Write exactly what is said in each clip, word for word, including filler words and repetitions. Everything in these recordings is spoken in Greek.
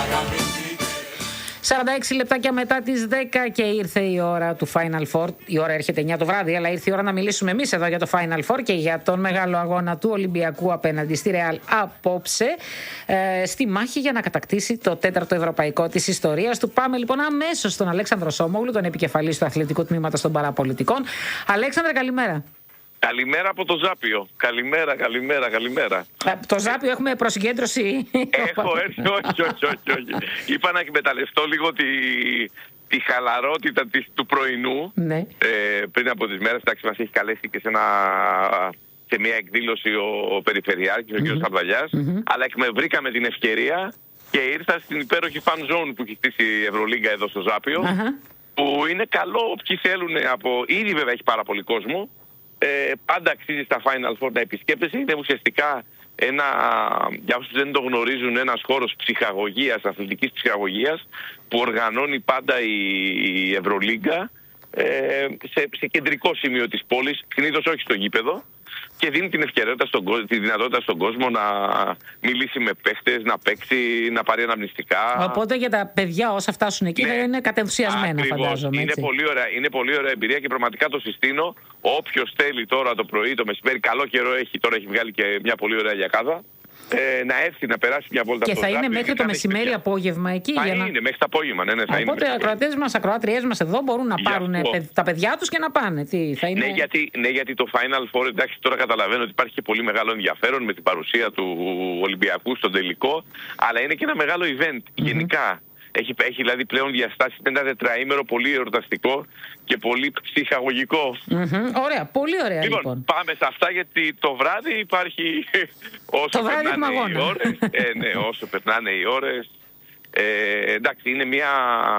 σαράντα έξι λεπτάκια μετά τις δέκα και ήρθε η ώρα του Final Four. Η ώρα έρχεται εννιά το βράδυ, αλλά ήρθε η ώρα να μιλήσουμε εμείς εδώ για το Final Four και για τον μεγάλο αγώνα του Ολυμπιακού απέναντι στη Ρεάλ απόψε, ε, στη μάχη για να κατακτήσει το τέταρτο ευρωπαϊκό της ιστορίας του. Πάμε λοιπόν αμέσως στον Αλέξανδρο Σόμογλου, τον επικεφαλής του αθλητικού τμήματος των παραπολιτικών. Αλέξανδρε, καλημέρα. Καλημέρα από το Ζάπιο. Καλημέρα, καλημέρα, καλημέρα. Το Ζάπιο έχουμε προσυγκέντρωση. Έχω έρθει, όχι, όχι, όχι, όχι. Είπα να εκμεταλλευτώ λίγο τη, τη χαλαρότητα της, του πρωινού. Ναι. Ε, πριν από τις μέρες, εντάξει, μας έχει καλέσει και σε, ένα, σε μια εκδήλωση ο, ο Περιφερειάρχης, ο mm-hmm. κ. Σαρδαλιάς. Mm-hmm. Αλλά βρήκαμε την ευκαιρία και ήρθα στην υπέροχη fan zone που έχει χτίσει η Ευρωλίγκα εδώ στο Ζάπιο. Mm-hmm. Που είναι καλό όποιοι θέλουν από... Ήδη βέβαια έχει πάρα πολύ κόσμο. Ε, πάντα αξίζει στα Final Four να επισκέπτεσαι. Είναι ουσιαστικά ένα, για όσους δεν το γνωρίζουν, ένας χώρος ψυχαγωγίας, αθλητικής ψυχαγωγίας, που οργανώνει πάντα η, η Ευρωλίγκα ε, σε, σε κεντρικό σημείο της πόλης, συνήθως όχι στο γήπεδο, και δίνει την ευκαιρία στον, τη δυνατότητα στον κόσμο να μιλήσει με παίχτες, να παίξει, να πάρει αναμνηστικά. Οπότε για τα παιδιά όσα φτάσουν εκεί, ναι, είναι κατενθουσιασμένα, φαντάζομαι. Είναι πολύ, ωραία, είναι πολύ ωραία εμπειρία και πραγματικά το συστήνω. Όποιος θέλει τώρα το πρωί, το μεσημέρι, καλό καιρό έχει, τώρα έχει βγάλει και μια πολύ ωραία γιακάδα, ε, να έρθει να περάσει μια βόλτα. Και θα είναι μέχρι το μεσημέρι απόγευμα εκεί. Μα για είναι, να... μέχρι το απόγευμα, ναι, ναι, θα Οπότε οι ακροατές μας, ακροάτριές μας εδώ μπορούν να πάρουν τα παιδιά τους και να πάνε. Τι, θα είναι... ναι, γιατί, ναι, γιατί το Final Four, εντάξει, τώρα καταλαβαίνω ότι υπάρχει και πολύ μεγάλο ενδιαφέρον με την παρουσία του Ολυμπιακού στον τελικό, αλλά είναι και ένα μεγάλο event mm-hmm. γενικά. Έχει, έχει δηλαδή πλέον διαστάσεις με ένα τετραήμερο πολύ εορταστικό και πολύ ψυχαγωγικό. Mm-hmm. Ωραία, πολύ ωραία λοιπόν. λοιπόν. Πάμε σε αυτά, γιατί το βράδυ υπάρχει όσο το βράδυ περνάνε οι ώρες. ε, ναι, όσο περνάνε οι ώρες. Ε, εντάξει, είναι μια,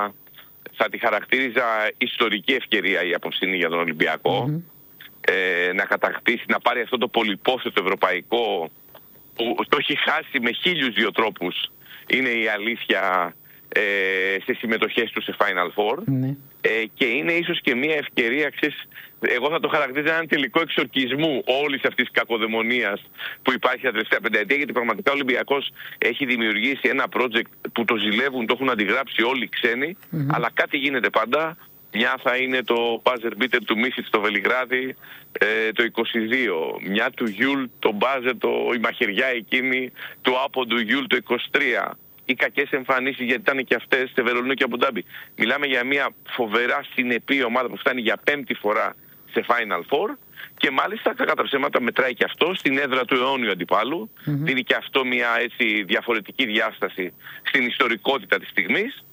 θα τη χαρακτήριζα, ιστορική ευκαιρία η απόψινή για τον Ολυμπιακό. Mm-hmm. Ε, να κατακτήσει, να πάρει αυτό το πολυπόθετο ευρωπαϊκό που το έχει χάσει με χίλιους δύο τρόπους. Είναι η αλήθεια. Ε, σε συμμετοχές του σε Final Four ναι. ε, και είναι ίσως και μια ευκαιρία, ξέρεις, εγώ θα το χαρακτηρίζω έναν τελικό εξορκισμού όλης αυτής της κακοδαιμονίας που υπάρχει τα τελευταία πενταετία, γιατί πραγματικά ο Ολυμπιακός έχει δημιουργήσει ένα project που το ζηλεύουν, το έχουν αντιγράψει όλοι οι ξένοι, mm-hmm. αλλά κάτι γίνεται πάντα. Μια θα είναι το buzzer beater του Μίσιτ στο Βελιγράδι ε, το είκοσι δύο, μια του Γιούλ το buzzer, το, η μαχαιριά εκείνη του Άπο του Γιούλ το είκοσι τρία. Οι κακές εμφανίσεις, γιατί ήταν και αυτές στη Βερολίνο και Αμπουντάμπι. Μιλάμε για μια φοβερά συνεπή ομάδα που φτάνει για πέμπτη φορά σε Final Four και μάλιστα κατά τα ψέματα μετράει και αυτό στην έδρα του αιώνιου αντιπάλου. Mm-hmm. Δίνει και αυτό μια έτσι διαφορετική διάσταση στην ιστορικότητα της στιγμής.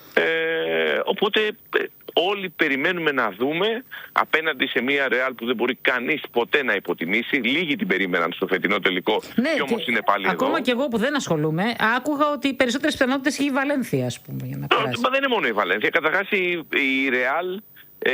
Ε, οπότε ε, όλοι περιμένουμε να δούμε απέναντι σε μια Ρεάλ που δεν μπορεί κανείς ποτέ να υποτιμήσει. Λίγοι την περίμεναν στο φετινό τελικό, ναι, και όμως είναι πάλι ακόμα εδώ. Ακόμα και εγώ που δεν ασχολούμαι, άκουγα ότι οι περισσότερες πιθανότητες έχει η Βαλένθια, ας πούμε, για να περάσει. Μα δεν είναι μόνο η Βαλένθια. Καταρχάς η, η Ρεάλ, ε,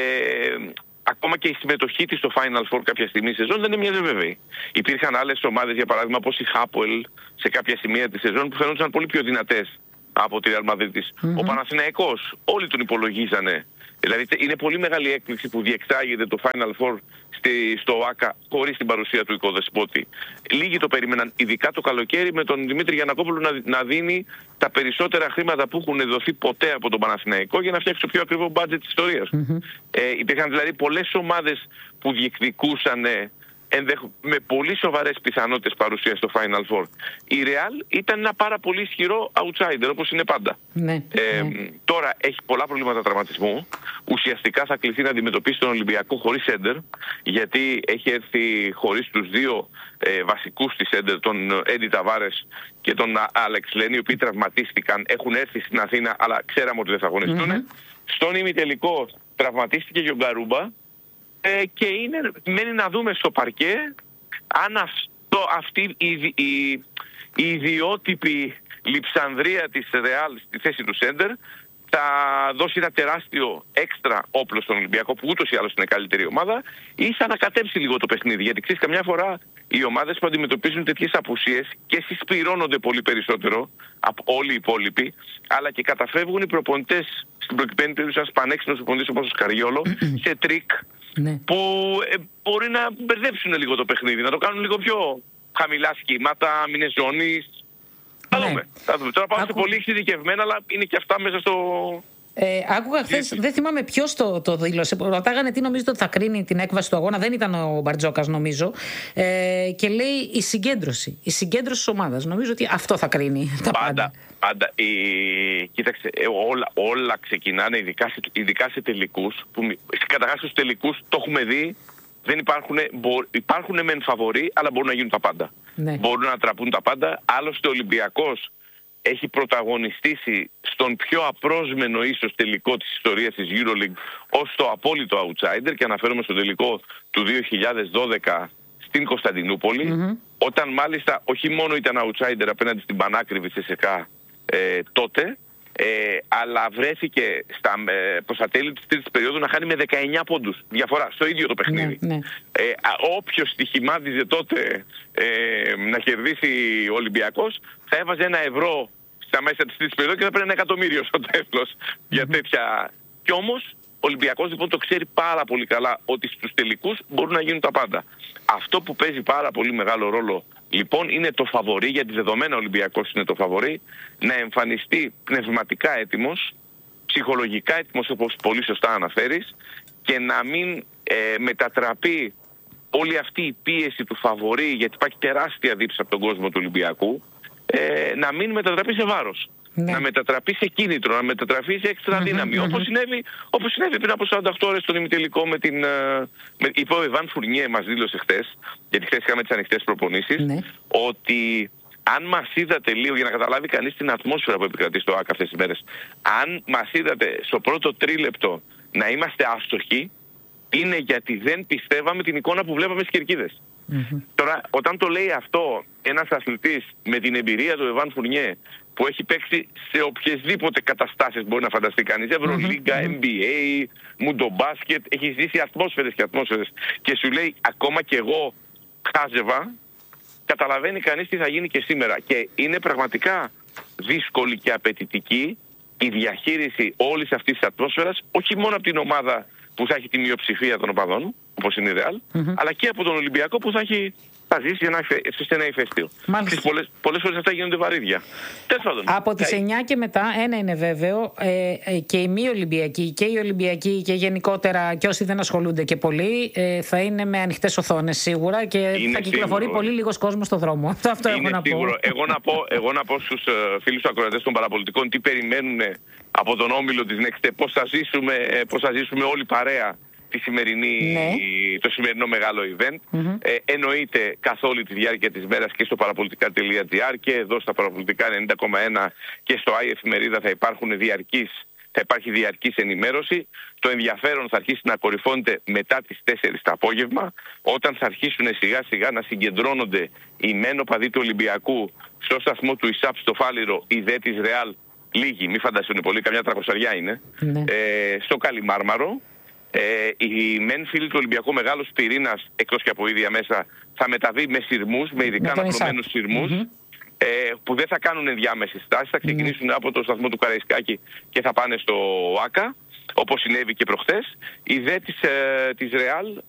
ακόμα και η συμμετοχή της στο Final Four κάποια στιγμή σεζόν δεν είναι μια βέβαιη. Υπήρχαν άλλες ομάδες, για παράδειγμα, όπως η Χάπολ σε κάποια σημεία της σεζόν που φαινόταν πολύ πιο δυνατές από τη Ρεάλ Μαδρίτης. Mm-hmm. Ο Παναθηναϊκός, όλοι τον υπολογίζανε. Δηλαδή είναι πολύ μεγάλη έκπληξη που διεξάγεται το Final Four στη, στο ΟΑΚΑ χωρίς την παρουσία του οικοδεσπότη. Λίγοι το περίμεναν, ειδικά το καλοκαίρι, με τον Δημήτρη Γιαννακόπουλο να, να δίνει τα περισσότερα χρήματα που έχουν δοθεί ποτέ από τον Παναθηναϊκό για να φτιάξει το πιο ακριβό μπάτζετ της ιστορίας. Mm-hmm. Ε, υπήρχαν δηλαδή πολλές ομάδες που διεκδικούσαν με πολύ σοβαρές πιθανότητες παρουσίας στο Final Four. Η Real ήταν ένα πάρα πολύ ισχυρό outsider, όπως είναι πάντα. Ναι, ε, ναι. Τώρα έχει πολλά προβλήματα τραυματισμού. Ουσιαστικά θα κληθεί να αντιμετωπίσει τον Ολυμπιακό χωρίς σέντερ, γιατί έχει έρθει χωρίς τους δύο ε, βασικούς της σέντερ, τον Έντι Ταβάρες και τον Άλεξ Λένι, οι οποίοι τραυματίστηκαν, έχουν έρθει στην Αθήνα, αλλά ξέραμε ότι δεν θα αγωνιστούν. Mm-hmm. Στον ημιτελικό τραυματίστηκε και ο Γκαρούμπα. Ε, και είναι, μένει να δούμε στο παρκέ αν αυτό, αυτή η, η, η ιδιότυπη λειψανδρία της Ρεάλ στη θέση του σέντερ θα δώσει ένα τεράστιο έξτρα όπλο στον Ολυμπιακό, που ούτως ή άλλως είναι καλύτερη ομάδα, ή θα ανακατέψει λίγο το παιχνίδι. Γιατί ξέρεις, καμιά φορά οι ομάδες που αντιμετωπίζουν τέτοιες απουσίες και συσπυρώνονται πολύ περισσότερο από όλοι οι υπόλοιποι, αλλά και καταφεύγουν οι προπονητές, στην προκειμένη περίπτωση ένας πανέξυπνος προπονητής όπως ο Σκαριόλο, σε τρίκ, ναι, που ε, μπορεί να μπερδέψουν λίγο το παιχνίδι, να το κάνουν λίγο πιο χαμηλά σχήματα, μήνες ζώνης. Θα ναι. δούμε. Θα δούμε. Τώρα πάω Άκου... σε πολύ εξειδικευμένα, αλλά είναι και αυτά μέσα στο... Ε, άκουγα χθες, δεν θυμάμαι ποιος το, το δήλωσε. Ρωτάγανε τι νομίζετε ότι θα κρίνει την έκβαση του αγώνα. Δεν ήταν ο Μπαρτζόκας, νομίζω. Ε, και λέει η συγκέντρωση. Η συγκέντρωση της ομάδας. Νομίζω ότι αυτό θα κρίνει τα πάντα. Πάντα. πάντα. Η... Κοίταξε, όλα, όλα ξεκινάνε, ειδικά σε, ειδικά σε τελικούς. Που, καταρχάς στους τελικούς το έχουμε δει. Δεν υπάρχουν, μπο, υπάρχουν μεν φαβορί, αλλά μπορούν να γίνουν τα πάντα. Ναι. Μπορούν να τραπούν τα πάντα. Άλλωστε ο Ολυμπιακός έχει πρωταγωνιστήσει στον πιο απρόσμενο ίσως τελικό της ιστορίας της EuroLeague ως το απόλυτο outsider, και αναφέρομαι στο τελικό του δύο χιλιάδες δώδεκα στην Κωνσταντινούπολη, mm-hmm. όταν μάλιστα όχι μόνο ήταν outsider απέναντι στην πανάκριβη Τσεσεκά ε, τότε, ε, αλλά βρέθηκε στα, ε, προς τα τέλη της τρίτης περίοδου να χάνει με δεκαεννιά πόντους διαφορά στο ίδιο το παιχνίδι. Ναι, ναι. Ε, όποιος στοιχημάτιζε τότε ε, να κερδίσει ο Ολυμπιακός θα έβαζε ένα ευρώ στα μέσα της τρίτης περίοδου και θα παίρνει ένα εκατομμύριο στο τέλος mm-hmm. για τέτοια. Κι όμως ο Ολυμπιακός λοιπόν το ξέρει πάρα πολύ καλά ότι στους τελικούς μπορούν να γίνουν τα πάντα. Αυτό που παίζει πάρα πολύ μεγάλο ρόλο λοιπόν είναι το φαβορί, γιατί δεδομένα ο Ολυμπιακός είναι το φαβορί, να εμφανιστεί πνευματικά έτοιμος, ψυχολογικά έτοιμος, όπως πολύ σωστά αναφέρεις, και να μην ε, μετατραπεί όλη αυτή η πίεση του φαβορί, γιατί υπάρχει τεράστια δίψα από τον κόσμο του Ολυμπιακού, ε, να μην μετατραπεί σε βάρος. Ναι. Να μετατραπεί σε κίνητρο, να μετατραπεί σε έξτρα δύναμη. Mm-hmm, όπως, mm-hmm. συνέβη, όπως συνέβη πριν από σαράντα οκτώ ώρες στον ημιτελικό με την... Με, είπε ο Ιβάν Φουρνιέ, μας δήλωσε χτες, γιατί χτες είχαμε τις ανοιχτές προπονήσεις, ναι. ότι αν μας είδατε λίγο, για να καταλάβει κανείς την ατμόσφαιρα που επικρατεί στο ΆΚΑ αυτές τις μέρες, αν μας είδατε στο πρώτο τρίλεπτο να είμαστε άστοχοι, είναι γιατί δεν πιστεύαμε την εικόνα που βλέπαμε στις κερκίδες. Mm-hmm. Τώρα, όταν το λέει αυτό ένας αθλητής με την εμπειρία του Ιβάν Φουρνιέ, που έχει παίξει σε οποιασδήποτε καταστάσεις μπορεί να φανταστεί κανείς, Ευρωλίγκα, mm-hmm. N B A, μουντομπάσκετ, έχει ζήσει ατμόσφαιρες και ατμόσφαιρες, και σου λέει ακόμα και εγώ χάζευα, καταλαβαίνει κανείς τι θα γίνει και σήμερα. Και είναι πραγματικά δύσκολη και απαιτητική η διαχείριση όλης αυτής της ατμόσφαιρας, όχι μόνο από την ομάδα που θα έχει τη μειοψηφία των οπαδών, όπως είναι η Real, mm-hmm. αλλά και από τον Ολυμπιακό που θα έχει... θα ζήσει ένα, σε ένα ηφαίστειο. Πολλές, πολλές φορές αυτά γίνονται βαρύδια. Από τις εννιά και μετά, ένα είναι βέβαιο, ε, ε, και οι μη Ολυμπιακοί και οι Ολυμπιακοί και γενικότερα και όσοι δεν ασχολούνται και πολύ, ε, θα είναι με ανοιχτές οθόνες σίγουρα, και είναι θα κυκλοφορεί σίγουρο. Πολύ λίγος κόσμος στον δρόμο. Αυτό είναι έχω να πω. Εγώ να πω, εγώ να πω στους uh, φίλους ακροατές των παραπολιτικών τι περιμένουν από τον όμιλο της Next, πώς θα ζήσουμε, πώς θα ζήσουμε όλοι παρέα τη σημερινή, ναι. το σημερινό μεγάλο event. Mm-hmm. Ε, εννοείται καθ' όλη τη διάρκεια της μέρας και στο παραπολιτικά τελεία τζι άρ και εδώ στα παραπολιτικά ενενήντα κόμμα ένα και στο άι εφημερίδα θα, υπάρχουν διαρκής, θα υπάρχει διαρκής ενημέρωση. Το ενδιαφέρον θα αρχίσει να κορυφώνεται μετά τις τέσσερις το απόγευμα, όταν θα αρχίσουν σιγά σιγά να συγκεντρώνονται οι μεν οπαδοί του Ολυμπιακού στο σταθμό του ΙΣΑΠ στο Φάληρο, οι δε της Ρεάλ λίγοι, μη φανταστούν πολύ, καμιά τρακοσαριά είναι, mm-hmm. ε, στο Καλιμάρμαρο. Ε, οι μεν φίλοι του Ολυμπιακού, μεγάλος πυρήνας εκτός και από ίδια μέσα, θα μεταβεί με σειρμούς, με ειδικά αναπλωμένους σειρμούς, mm-hmm. ε, που δεν θα κάνουν ενδιάμεσες στάσεις, θα ξεκινήσουν mm-hmm. από το σταθμό του Καραϊσκάκη και θα πάνε στο ΆΚΑ, όπως συνέβη και προχθές. Οι δε της, ε, της Real